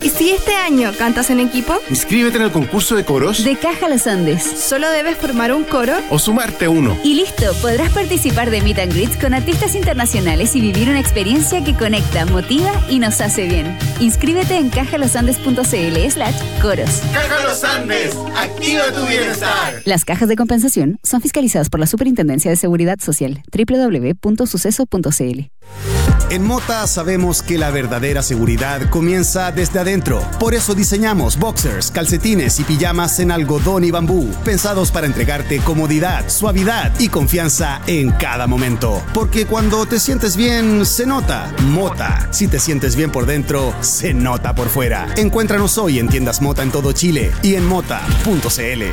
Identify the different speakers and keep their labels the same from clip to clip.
Speaker 1: ¿Y si este año cantas en equipo?
Speaker 2: Inscríbete en el concurso de coros
Speaker 3: de Caja Los Andes.
Speaker 1: Solo debes formar un coro
Speaker 2: o sumarte a uno.
Speaker 3: Y listo, podrás participar de Meet and Greets con artistas internacionales y vivir una experiencia que conecta, motiva y nos hace bien. Inscríbete en cajalosandes.cl/coros.
Speaker 2: Caja Los Andes, activa tu bienestar.
Speaker 3: Las cajas de compensación son fiscalizadas por la Superintendencia de Seguridad Social. www.suceso.cl.
Speaker 4: En Mota sabemos que la verdadera seguridad comienza desde adentro. Por eso diseñamos boxers, calcetines y pijamas en algodón y bambú, pensados para entregarte comodidad, suavidad y confianza en cada momento. Porque cuando te sientes bien, se nota. Mota. Si te sientes bien por dentro, se nota por fuera. Encuéntranos hoy en tiendas Mota en todo Chile y en mota.cl.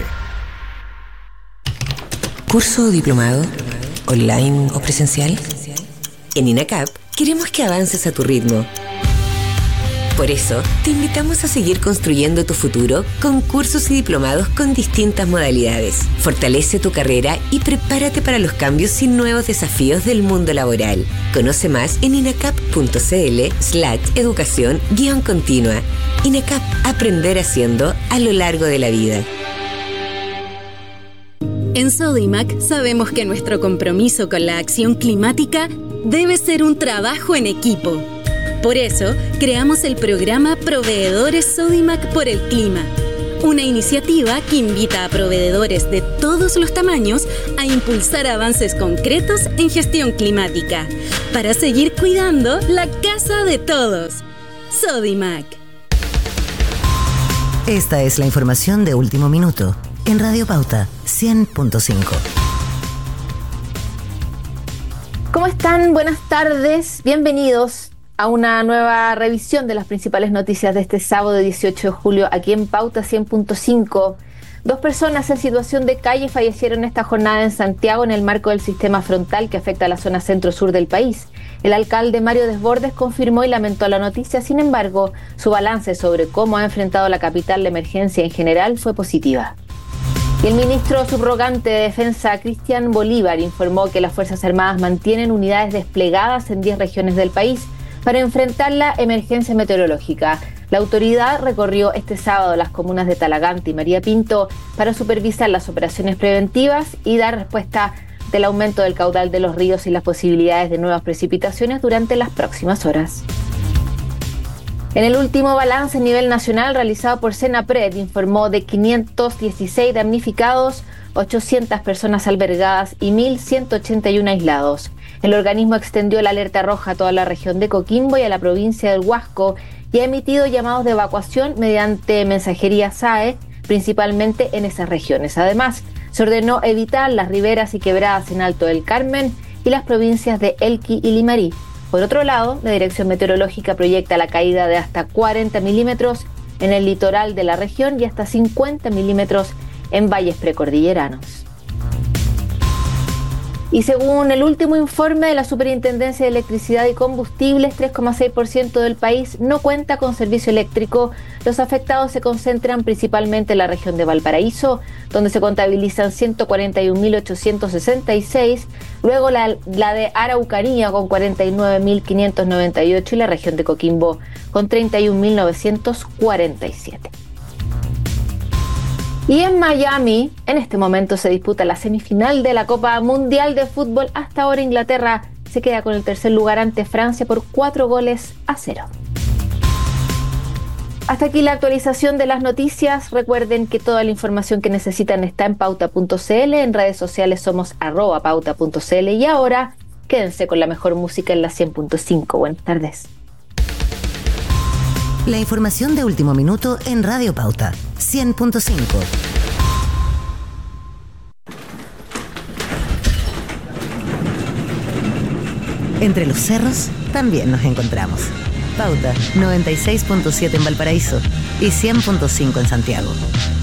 Speaker 5: ¿Curso o diplomado? ¿Online o presencial? En INACAP queremos que avances a tu ritmo. Por eso, te invitamos a seguir construyendo tu futuro con cursos y diplomados con distintas modalidades. Fortalece tu carrera y prepárate para los cambios y nuevos desafíos del mundo laboral. Conoce más en inacap.cl/educación-continua. INACAP, aprender haciendo a lo largo de la vida.
Speaker 6: En Sodimac sabemos que nuestro compromiso con la acción climática debe ser un trabajo en equipo. Por eso, creamos el programa Proveedores Sodimac por el Clima, una iniciativa que invita a proveedores de todos los tamaños a impulsar avances concretos en gestión climática, para seguir cuidando la casa de todos. Sodimac.
Speaker 7: Esta es la información de último minuto en Radio Pauta 100.5.
Speaker 8: ¿Cómo están? Buenas tardes. Bienvenidos a una nueva revisión de las principales noticias de este sábado 18 de julio aquí en Pauta 100.5. 2 personas en situación de calle fallecieron esta jornada en Santiago en el marco del sistema frontal que afecta a la zona centro-sur del país. El alcalde Mario Desbordes confirmó y lamentó la noticia. Sin embargo, su balance sobre cómo ha enfrentado la capital la emergencia en general fue positiva. Y el ministro subrogante de Defensa, Cristian Bolívar, informó que las Fuerzas Armadas mantienen unidades desplegadas en 10 regiones del país para enfrentar la emergencia meteorológica. La autoridad recorrió este sábado las comunas de Talagante y María Pinto para supervisar las operaciones preventivas y dar respuesta del aumento del caudal de los ríos y las posibilidades de nuevas precipitaciones durante las próximas horas. En el último balance a nivel nacional realizado por Senapred, informó de 516 damnificados, 800 personas albergadas y 1.181 aislados. El organismo extendió la alerta roja a toda la región de Coquimbo y a la provincia del Huasco y ha emitido llamados de evacuación mediante mensajería SAE, principalmente en esas regiones. Además, se ordenó evitar las riberas y quebradas en Alto del Carmen y las provincias de Elqui y Limarí. Por otro lado, la Dirección Meteorológica proyecta la caída de hasta 40 milímetros en el litoral de la región y hasta 50 milímetros en valles precordilleranos. Y según el último informe de la Superintendencia de Electricidad y Combustibles, 3,6% del país no cuenta con servicio eléctrico. Los afectados se concentran principalmente en la región de Valparaíso, donde se contabilizan 141.866, luego la de Araucanía con 49.598 y la región de Coquimbo con 31.947. Y en Miami, en este momento se disputa la semifinal de la Copa Mundial de Fútbol. Hasta ahora Inglaterra se queda con el tercer lugar ante Francia por 4-0. Hasta aquí la actualización de las noticias. Recuerden que toda la información que necesitan está en pauta.cl. En redes sociales somos @pauta.cl. Y ahora quédense con la mejor música en la 100.5. Buenas tardes.
Speaker 7: La información de último minuto en Radio Pauta 100.5. Entre los cerros también nos encontramos. Pauta 96.7 en Valparaíso y 100.5 en Santiago.